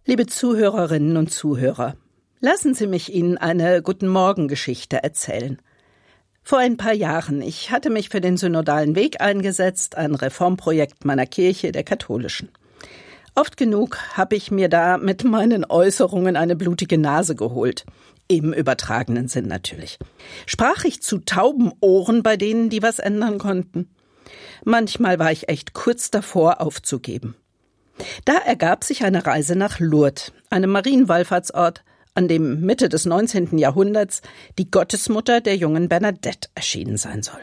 Liebe Zuhörerinnen und Zuhörer, lassen Sie mich Ihnen eine Guten-Morgen-Geschichte erzählen. Vor ein paar Jahren, ich hatte mich für den synodalen Weg eingesetzt, ein Reformprojekt meiner Kirche, der katholischen. Oft genug habe ich mir da mit meinen Äußerungen eine blutige Nase geholt. Im übertragenen Sinn natürlich. Sprach ich zu tauben Ohren bei denen, die was ändern konnten? Manchmal war ich echt kurz davor, aufzugeben. Da ergab sich eine Reise nach Lourdes, einem Marienwallfahrtsort, an dem Mitte des 19. Jahrhunderts die Gottesmutter der jungen Bernadette erschienen sein soll.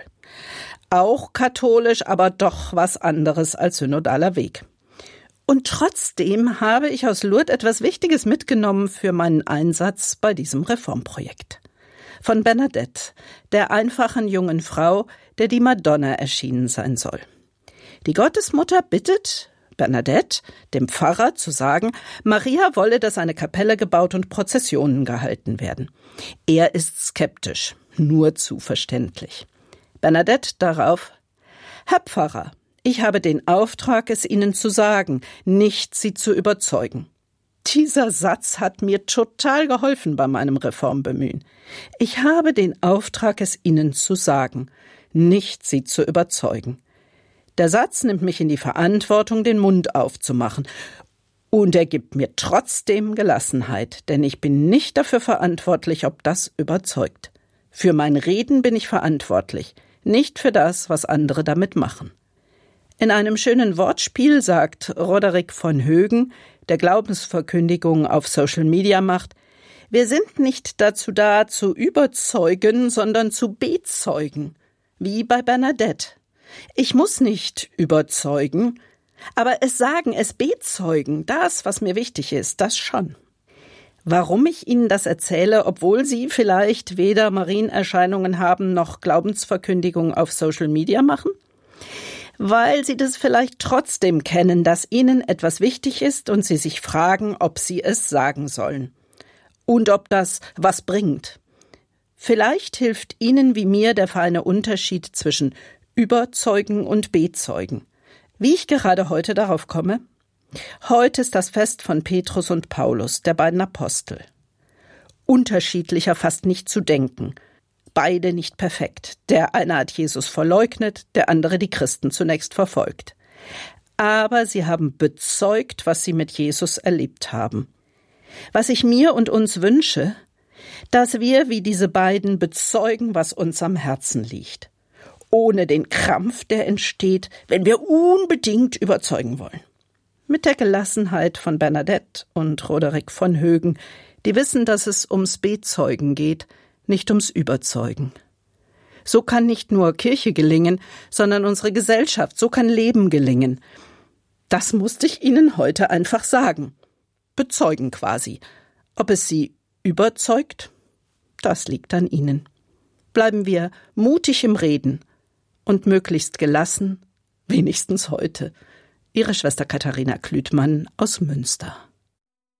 Auch katholisch, aber doch was anderes als synodaler Weg. Und trotzdem habe ich aus Lourdes etwas Wichtiges mitgenommen für meinen Einsatz bei diesem Reformprojekt. Von Bernadette, der einfachen jungen Frau, der die Madonna erschienen sein soll. Die Gottesmutter bittet Bernadette, dem Pfarrer, zu sagen, Maria wolle, dass eine Kapelle gebaut und Prozessionen gehalten werden. Er ist skeptisch, nur zu verständlich. Bernadette darauf, Herr Pfarrer, ich habe den Auftrag, es Ihnen zu sagen, nicht Sie zu überzeugen. Dieser Satz hat mir total geholfen bei meinem Reformbemühen. Ich habe den Auftrag, es Ihnen zu sagen, nicht Sie zu überzeugen. Der Satz nimmt mich in die Verantwortung, den Mund aufzumachen. Und er gibt mir trotzdem Gelassenheit, denn ich bin nicht dafür verantwortlich, ob das überzeugt. Für mein Reden bin ich verantwortlich, nicht für das, was andere damit machen. In einem schönen Wortspiel sagt Roderick von Högen, der Glaubensverkündigung auf Social Media macht, wir sind nicht dazu da, zu überzeugen, sondern zu bezeugen, wie bei Bernadette. Ich muss nicht überzeugen, aber es sagen, es bezeugen, das, was mir wichtig ist, das schon. Warum ich Ihnen das erzähle, obwohl Sie vielleicht weder Marienerscheinungen haben noch Glaubensverkündigung auf Social Media machen? Weil Sie das vielleicht trotzdem kennen, dass Ihnen etwas wichtig ist und Sie sich fragen, ob Sie es sagen sollen. Und ob das was bringt. Vielleicht hilft Ihnen wie mir der feine Unterschied zwischen Überzeugen und Bezeugen. Wie ich gerade heute darauf komme? Heute ist das Fest von Petrus und Paulus, der beiden Apostel. Unterschiedlicher fast nicht zu denken. Beide nicht perfekt. Der eine hat Jesus verleugnet, der andere die Christen zunächst verfolgt. Aber sie haben bezeugt, was sie mit Jesus erlebt haben. Was ich mir und uns wünsche, dass wir wie diese beiden bezeugen, was uns am Herzen liegt. Ohne den Krampf, der entsteht, wenn wir unbedingt überzeugen wollen. Mit der Gelassenheit von Bernadette und Roderick von Högen, die wissen, dass es ums Bezeugen geht, nicht ums Überzeugen. So kann nicht nur Kirche gelingen, sondern unsere Gesellschaft, so kann Leben gelingen. Das musste ich Ihnen heute einfach sagen. Bezeugen quasi. Ob es Sie überzeugt, das liegt an Ihnen. Bleiben wir mutig im Reden und möglichst gelassen, wenigstens heute. Ihre Schwester Katharina Klütmann aus Münster.